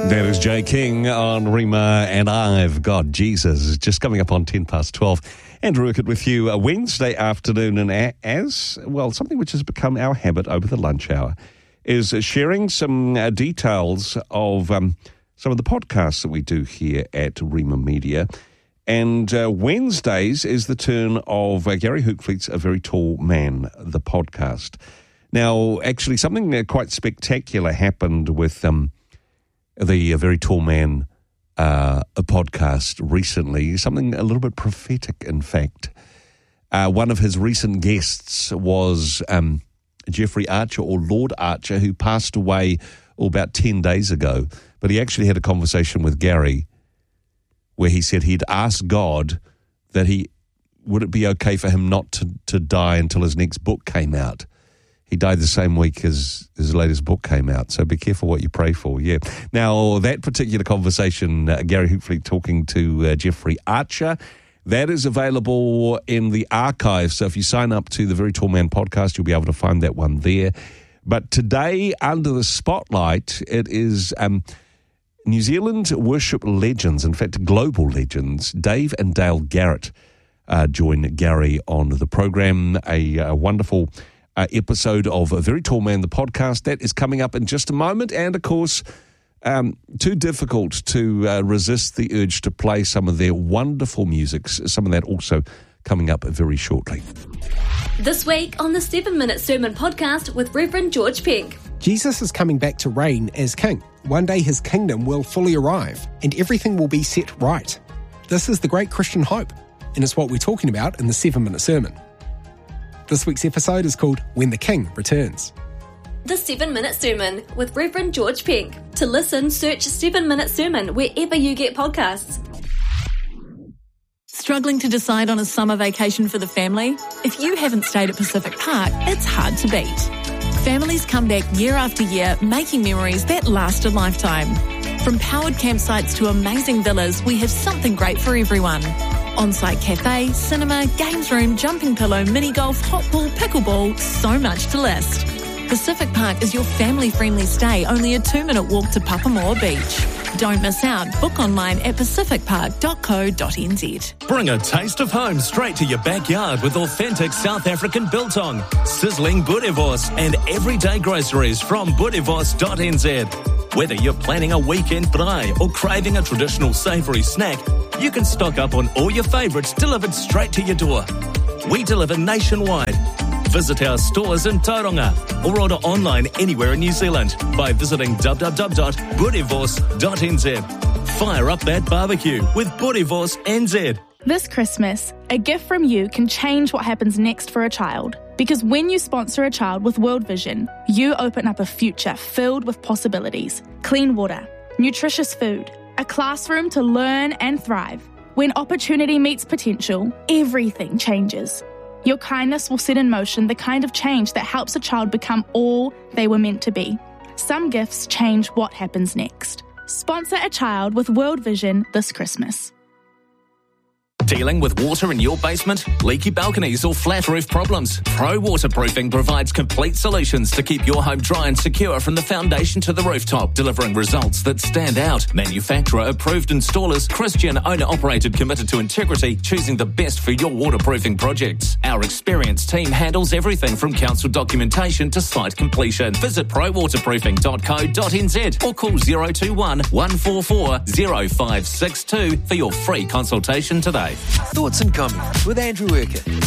That is Jay King on Rima, and I've got Jesus. Just coming up on 12:10. Andrew Urquhart with you a Wednesday afternoon, and as well, something which has become our habit over the lunch hour is sharing some details of some of the podcasts that we do here at Rima Media. And Wednesdays is the turn of Gary Hookfleet's A Very Tall Man, the podcast. Now, actually, something quite spectacular happened with the Very Tall Man a podcast recently, something a little bit prophetic, in fact. One of his recent guests was Jeffrey Archer, or Lord Archer, who passed away about 10 days ago. But he actually had a conversation with Gary where he said he'd asked God that would it be okay for him not to die until his next book came out. He died the same week as his latest book came out, so be careful what you pray for, yeah. Now, that particular conversation, Gary Hookfleet talking to Jeffrey Archer, that is available in the archive. So if you sign up to the Very Tall Man podcast, you'll be able to find that one there. But today, under the spotlight, it is New Zealand worship legends, in fact, global legends, Dave and Dale Garrett join Gary on the program. A wonderful episode of A Very Tall Man, the podcast. That is coming up in just a moment. And, of course, too difficult to resist the urge to play some of their wonderful music. Some of that also coming up very shortly. This week on the 7-Minute Sermon Podcast with Reverend George Pink. Jesus is coming back to reign as king. One day his kingdom will fully arrive and everything will be set right. This is the great Christian hope, and it's what we're talking about in the 7-Minute Sermon. This week's episode is called When the King Returns. The 7-Minute Sermon with Reverend George Pink. To listen, search 7-Minute Sermon wherever you get podcasts. Struggling to decide on a summer vacation for the family? If you haven't stayed at Pacific Park, it's hard to beat. Families come back year after year, making memories that last a lifetime. From powered campsites to amazing villas, we have something great for everyone. On-site cafe, cinema, games room, jumping pillow, mini golf, hot pool, pickleball, so much to list. Pacific Park is your family-friendly stay, only a 2-minute walk to Papamoa Beach. Don't miss out. Book online at pacificpark.co.nz. Bring a taste of home straight to your backyard with authentic South African biltong, sizzling boerewors, and everyday groceries from boerewors.nz. Whether you're planning a weekend braai or craving a traditional savoury snack, you can stock up on all your favourites delivered straight to your door. We deliver nationwide. Visit our stores in Tauranga or order online anywhere in New Zealand by visiting www.boerewors.nz. Fire up that barbecue with Boerewors NZ. This Christmas, a gift from you can change what happens next for a child. Because when you sponsor a child with World Vision, you open up a future filled with possibilities. Clean water, nutritious food, a classroom to learn and thrive. When opportunity meets potential, everything changes. Your kindness will set in motion the kind of change that helps a child become all they were meant to be. Some gifts change what happens next. Sponsor a child with World Vision this Christmas. Dealing with water in your basement, leaky balconies or flat roof problems? Pro Waterproofing provides complete solutions to keep your home dry and secure from the foundation to the rooftop, delivering results that stand out. Manufacturer approved installers, Christian owner operated, committed to integrity, choosing the best for your waterproofing projects. Our experienced team handles everything from council documentation to site completion. Visit prowaterproofing.co.nz or call 021 144 0562 for your free consultation today. Thoughts and comments with Andrew Urquhart